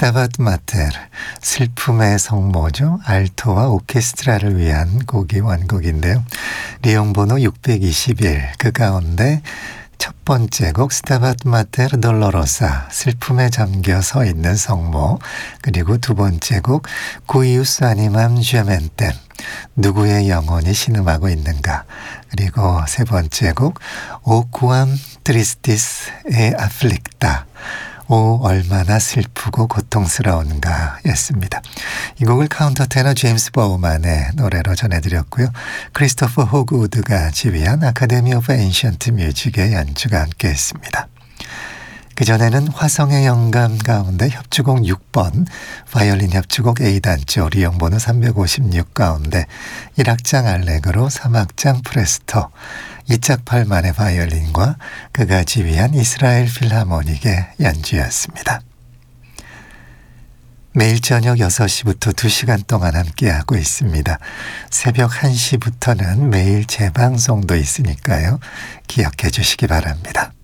스타바트 마테르, 슬픔의 성모죠. 알토와 오케스트라를 위한 곡이 원곡인데요. 리옹 번호 621, 그 가운데 첫 번째 곡 스타바트 마테르 돌로로사, 슬픔에 잠겨 서 있는 성모, 그리고 두 번째 곡 구이우스 아니맘 쥐멘템, 누구의 영혼이 신음하고 있는가, 그리고 세 번째 곡 오 쿠암 트리스티스 에 아플릭다, 오 얼마나 슬프고 고통스러운가 였습니다. 이 곡을 카운터 테너 제임스 버우만의 노래로 전해드렸고요. 크리스토퍼 호그우드가 지휘한 아카데미 오브 엔션트 뮤직의 연주가 함께했습니다. 그전에는 화성의 영감 가운데 협주곡 6번 바이올린 협주곡 A단조 리옹 번호 356 가운데 1악장 알레그로 3악장 프레스토 2짝 8만의 바이올린과 그가 지휘한 이스라엘 필하모닉의 연주였습니다. 매일 저녁 6시부터 2시간 동안 함께하고 있습니다. 새벽 1시부터는 매일 재방송도 있으니까요. 기억해 주시기 바랍니다.